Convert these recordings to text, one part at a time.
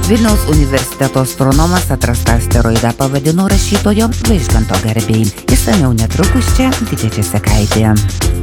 Vilniaus universiteto astronomas atrastą asteroidą pavadino rašytojo Vaižganto garbei. Išsamiau netrukus čia Vitė Česekaitė.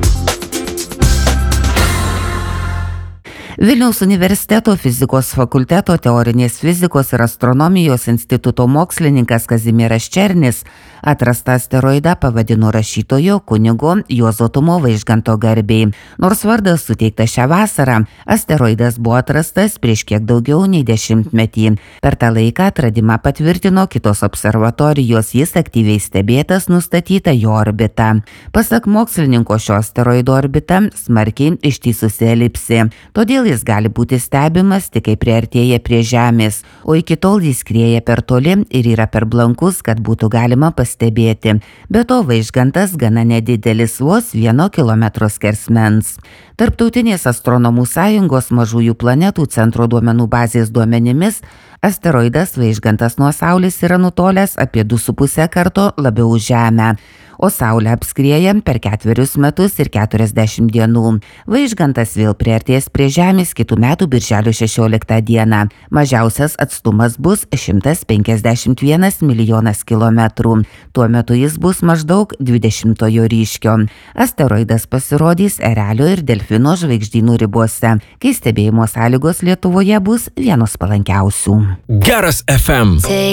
Vilniaus universiteto fizikos fakulteto teorinės fizikos ir astronomijos instituto mokslininkas Kazimieras Černis atrastą asteroidą pavadino rašytojo kunigo Juozo Tumo Vaižganto garbei. Nors vardas suteiktas šią vasarą, asteroidas buvo atrastas prieš kiek daugiau nei 10 metų. Per tą laiką atradimą patvirtino kitos observatorijos, jis aktyviai stebėtas, nustatyta jo orbita. Pasak mokslininko, šio asteroido orbita smarkiai ištįsusi elipsė, todėl jis gali būti stebimas tik kai priartėja prie Žemės, o iki tol jis skrieja per toli ir yra per blankus, kad būtų galima pastebėti. Be to Vaižgantas gana nedidelis, vos 1 kilometro skersmens. Tarptautinės astronomų sąjungos mažųjų planetų centro duomenų bazės duomenimis, asteroidas Vaižgantas nuo Saulės yra nutolęs apie 2,5 karto labiau už Žemę, o Saulę apskrieja per 4 metus ir 40 dienų. Vaižgantas vėl priartės prie Žemės kitų metų birželio 16 dieną. Mažiausias atstumas bus 151 milijonas kilometrų. Tuo metu jis bus maždaug 20-ojo ryškio. Asteroidas pasirodys Erelio ir Delfino žvaigždynų ribose, kai stebėjimo sąlygos Lietuvoje bus vienos palankiausių. Geras FM.